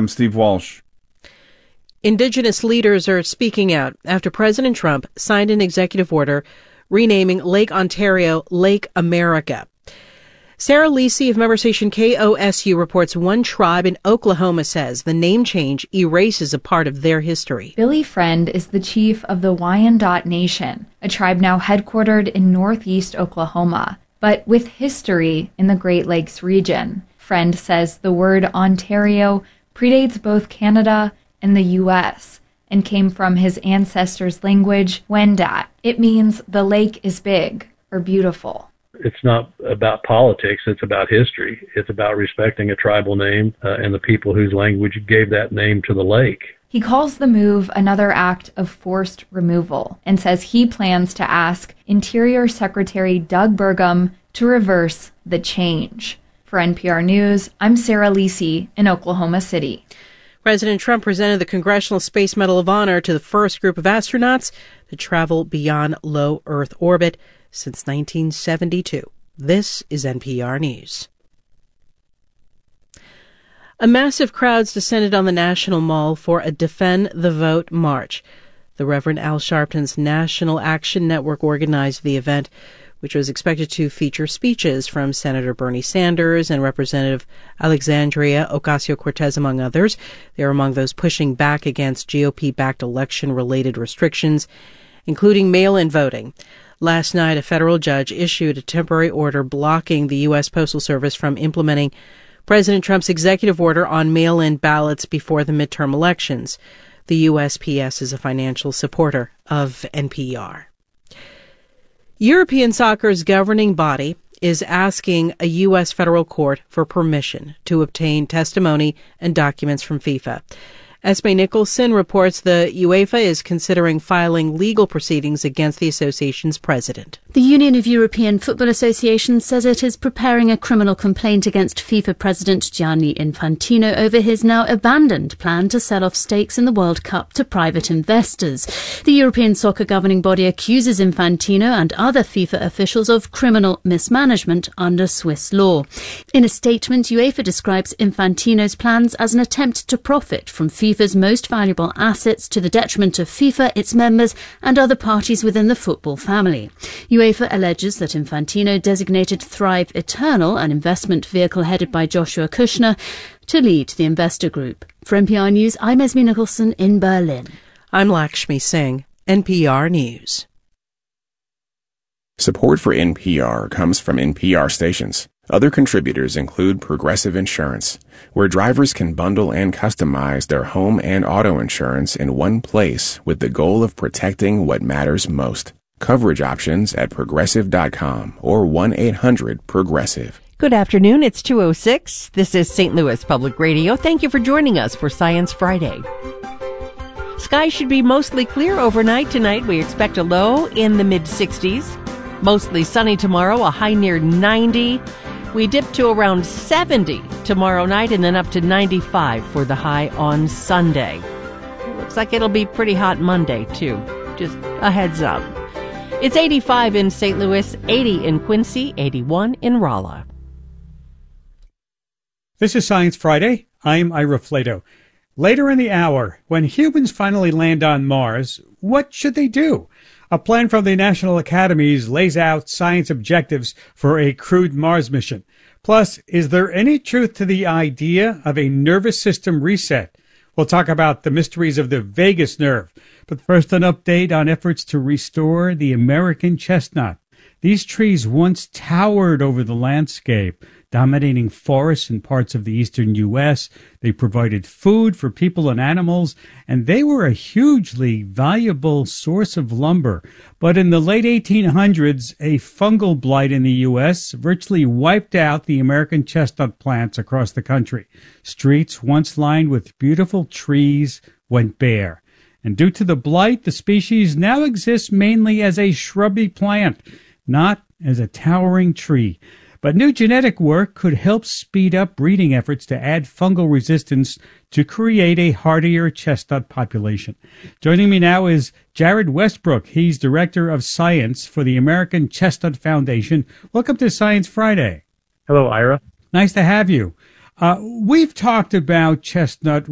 I'm Steve Walsh. Indigenous leaders are speaking out after President Trump signed an executive order renaming Lake Ontario Lake America. Sarah Lisi of member station KOSU reports one tribe in Oklahoma says the name change erases a part of their history. Billy Friend is the chief of the Wyandot Nation, a tribe now headquartered in northeast Oklahoma, but with history in the Great Lakes region. Friend says the word Ontario predates both Canada and the U.S. and came from his ancestors' language, Wendat. It means the lake is big or beautiful. It's not about politics, it's about history. It's about respecting a tribal name and the people whose language gave that name to the lake. He calls the move another act of forced removal and says he plans to ask Interior Secretary Doug Burgum to reverse the change. For NPR News, I'm Sarah Lisi in Oklahoma City. President Trump presented the Congressional Space Medal of Honor to the first group of astronauts to travel beyond low Earth orbit since 1972. This is NPR News. A massive crowds descended on the National Mall for a Defend the Vote march. The Reverend Al Sharpton's National Action Network organized the event, which was expected to feature speeches from Senator Bernie Sanders and Representative Alexandria Ocasio-Cortez, among others. They are among those pushing back against GOP-backed election-related restrictions, including mail-in voting. Last night, a federal judge issued a temporary order blocking the U.S. Postal Service from implementing President Trump's executive order on mail-in ballots before the midterm elections. The USPS is a financial supporter of NPR. European soccer's governing body is asking a U.S. federal court for permission to obtain testimony and documents from FIFA. Esme Nicholson reports the UEFA is considering filing legal proceedings against the association's president. The Union of European Football Associations says it is preparing a criminal complaint against FIFA President Gianni Infantino over his now abandoned plan to sell off stakes in the World Cup to private investors. The European soccer governing body accuses Infantino and other FIFA officials of criminal mismanagement under Swiss law. In a statement, UEFA describes Infantino's plans as an attempt to profit from FIFA's most valuable assets to the detriment of FIFA, its members, and other parties within the football family. UEFA alleges that Infantino designated Thrive Eternal, an investment vehicle headed by Joshua Kushner, to lead the investor group. For NPR News, I'm Esme Nicholson in Berlin. I'm Lakshmi Singh, NPR News. Support for NPR comes from NPR stations. Other contributors include Progressive Insurance, where drivers can bundle and customize their home and auto insurance in one place with the goal of protecting what matters most. Coverage options at Progressive.com or 1-800-PROGRESSIVE. Good afternoon, it's 2:06. This is St. Louis Public Radio. Thank you for joining us for Science Friday. Skies should be mostly clear overnight tonight. We expect a low in the mid-60s. Mostly sunny tomorrow, a high near 90. We dip to around 70 tomorrow night and then up to 95 for the high on Sunday. Looks like it'll be pretty hot Monday, too. Just a heads up. It's 85 in St. Louis, 80 in Quincy, 81 in Rolla. This is Science Friday. I'm Ira Flato. Later in the hour, when humans finally land on Mars, what should they do? A plan from the National Academies lays out science objectives for a crewed Mars mission. Plus, is there any truth to the idea of a nervous system reset? We'll talk about the mysteries of the vagus nerve. But first, an update on efforts to restore the American chestnut. These trees once towered over the landscape, dominating forests in parts of the eastern U.S. They provided food for people and animals, and they were a hugely valuable source of lumber. But in the late 1800s, a fungal blight in the U.S. virtually wiped out the American chestnut plants across the country. Streets once lined with beautiful trees went bare. And due to the blight, the species now exists mainly as a shrubby plant, not as a towering tree. But new genetic work could help speed up breeding efforts to add fungal resistance to create a hardier chestnut population. Joining me now is Jared Westbrook. He's Director of Science for the American Chestnut Foundation. Welcome to Science Friday. Hello, Ira. Nice to have you. We've talked about chestnut